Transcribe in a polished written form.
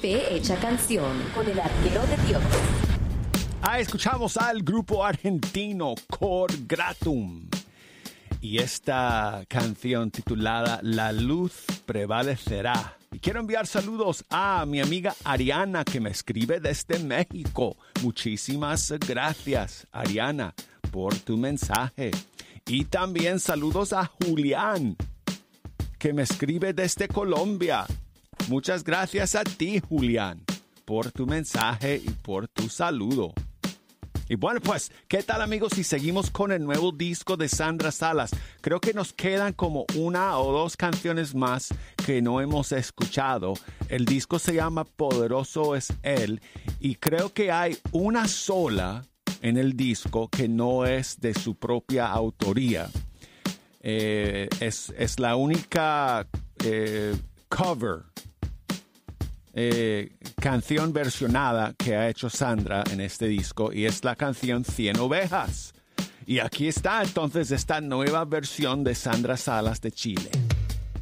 Fe Hecha Canción con el arquero de Dios. Escuchamos al grupo argentino Cor Gratum y esta canción titulada La Luz Prevalecerá. Y quiero enviar saludos a mi amiga Ariana, que me escribe desde México. Muchísimas gracias, Ariana, por tu mensaje. Y también saludos a Julián, que me escribe desde Colombia. Muchas gracias a ti, Julián, por tu mensaje y por tu saludo. Y bueno, pues, ¿qué tal, amigos? Si seguimos con el nuevo disco de Sandra Salas. Creo que nos quedan como una o dos canciones más que no hemos escuchado. El disco se llama Poderoso es Él y creo que hay una sola en el disco que no es de su propia autoría. Es la única cover, canción versionada que ha hecho Sandra en este disco, y es la canción 100 Ovejas. Y aquí está entonces esta nueva versión de Sandra Salas de Chile.